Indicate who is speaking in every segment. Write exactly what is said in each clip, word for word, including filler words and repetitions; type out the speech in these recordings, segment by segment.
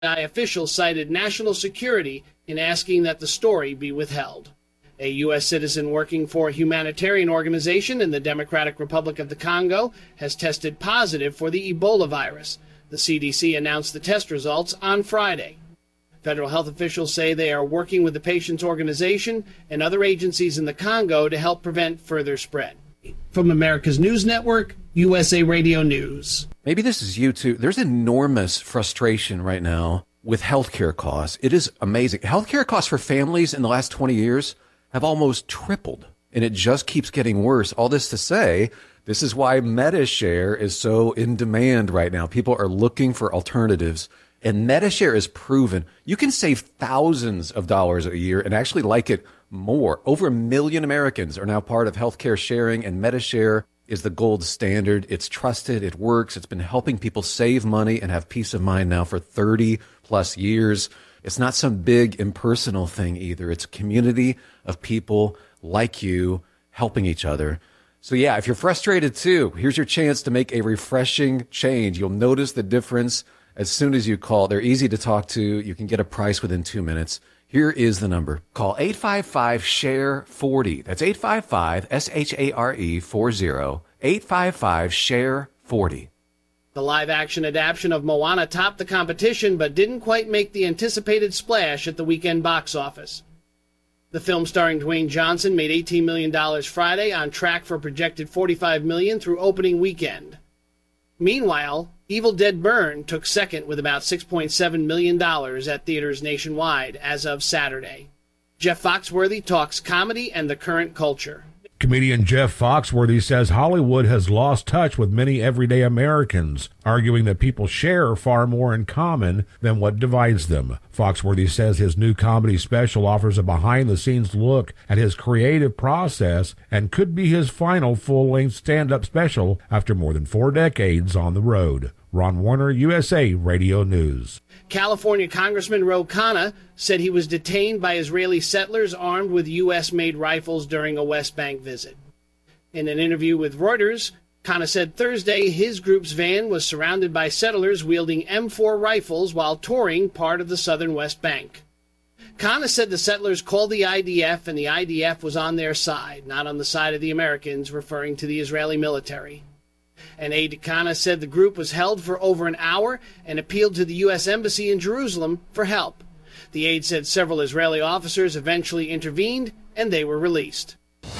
Speaker 1: Officials cited national security in asking that the story be withheld. A U S citizen working for a humanitarian organization in the Democratic Republic of the Congo has tested positive for the Ebola virus. The C D C announced the test results on Friday. Federal health officials say they are working with the patient's organization and other agencies in the Congo to help prevent further spread. From America's News Network, U S A Radio News.
Speaker 2: Maybe this is you too. There's enormous frustration right now with healthcare costs. It is amazing. Healthcare costs for families in the last twenty years have almost tripled, and it just keeps getting worse. All this to say, this is why MediShare is so in demand right now. People are looking for alternatives, and MediShare is proven. You can save thousands of dollars a year and actually like it more. Over a million Americans are now part of healthcare sharing, and MediShare is the gold standard. It's trusted. It works. It's been helping people save money and have peace of mind now for thirty plus years. It's not some big impersonal thing either. It's a community of people like you helping each other. So yeah, if you're frustrated too, here's your chance to make a refreshing change. You'll notice the difference as soon as you call. They're easy to talk to. You can get a price within two minutes. Here is the number. Call eight five five, S H A R E, forty. That's eight five five, S H A R E, forty. eight five five, S H A R E, forty.
Speaker 1: The live-action adaptation of Moana topped the competition but didn't quite make the anticipated splash at the weekend box office. The film starring Dwayne Johnson made eighteen million dollars Friday, on track for a projected forty-five million dollars through opening weekend. Meanwhile, Evil Dead Burn took second with about six point seven million dollars at theaters nationwide as of Saturday. Jeff Foxworthy talks comedy and the current culture.
Speaker 3: Comedian Jeff Foxworthy says Hollywood has lost touch with many everyday Americans, arguing that people share far more in common than what divides them. Foxworthy says his new comedy special offers a behind-the-scenes look at his creative process and could be his final full-length stand-up special after more than four decades on the road. Ron Warner, U S A Radio News.
Speaker 1: California Congressman Ro Khanna said he was detained by Israeli settlers armed with U S-made rifles during a West Bank visit. In an interview with Reuters, Khanna said Thursday his group's van was surrounded by settlers wielding M four rifles while touring part of the southern West Bank. Khanna said the settlers called the I D F and the I D F was on their side, not on the side of the Americans, referring to the Israeli military. An aide to Khanna said the group was held for over an hour and appealed to the U S Embassy in Jerusalem for help. The aide said several Israeli officers eventually intervened and they were released.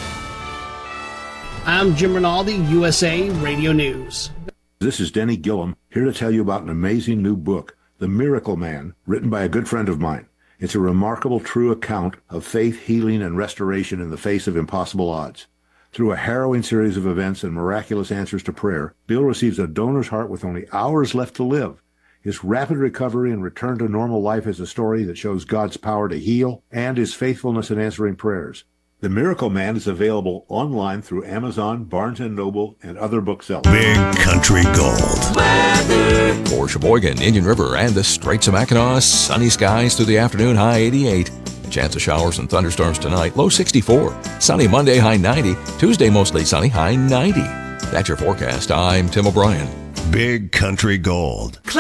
Speaker 1: I'm Jim Rinaldi, U S A Radio News.
Speaker 4: This is Denny Gillum, here to tell you about an amazing new book, The Miracle Man, written by a good friend of mine. It's a remarkable, true account of faith, healing, and restoration in the face of impossible odds. Through a harrowing series of events and miraculous answers to prayer, Bill receives a donor's heart with only hours left to live. His rapid recovery and return to normal life is a story that shows God's power to heal and his faithfulness in answering prayers. The Miracle Man is available online through Amazon, Barnes and Noble, and other booksellers.
Speaker 5: Big Country Gold. Weather. For Sheboygan, Indian River, and the Straits of Mackinac, sunny skies through the afternoon, high eighty-eight. Chance of showers and thunderstorms tonight, low sixty-four. Sunny Monday, high ninety. Tuesday, mostly sunny, high ninety. That's your forecast. I'm Tim O'Brien. Big Country Gold.